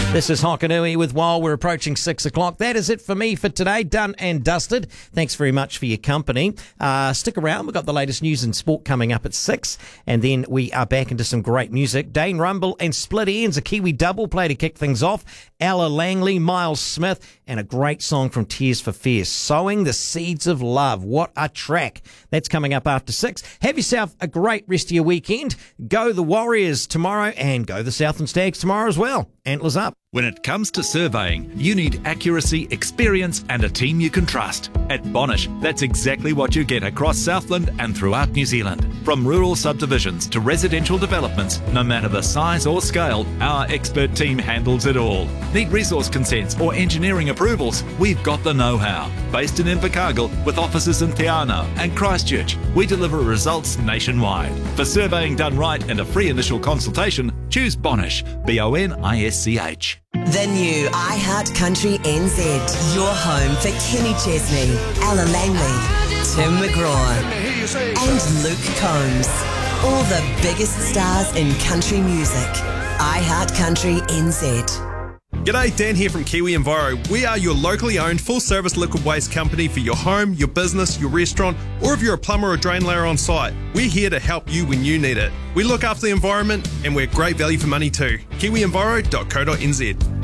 This is Hokanui with While. We're approaching 6 o'clock. That is it for me for today. Done and dusted. Thanks very much for your company. Stick around. We've got the latest news and sport coming up at 6. And then we are back into some great music. Dane Rumble and Split Ends, a Kiwi double play to kick things off. Ella Langley, Miles Smith, and a great song from Tears for Fears, Sowing the Seeds of Love. What a track. That's coming up after 6. Have yourself a great rest of your weekend. Go the Warriors tomorrow and go the Southland Stags tomorrow as well. Antlers up. When it comes to surveying, you need accuracy, experience and a team you can trust. At Bonish, that's exactly what you get across Southland and throughout New Zealand. From rural subdivisions to residential developments, no matter the size or scale, our expert team handles it all. Need resource consents or engineering approvals? We've got the know-how. Based in Invercargill with offices in Te Anau and Christchurch, we deliver results nationwide. For surveying done right and a free initial consultation, choose Bonish, Bonisch. The new iHeart Country NZ. Your home for Kenny Chesney, Ella Langley, Tim McGraw, and Luke Combs. All the biggest stars in country music. iHeart Country NZ. G'day, Dan here from Kiwi Enviro. We are your locally owned full-service liquid waste company for your home, your business, your restaurant, or if you're a plumber or drain layer on site. We're here to help you when you need it. We look after the environment and we're great value for money too. KiwiEnviro.co.nz.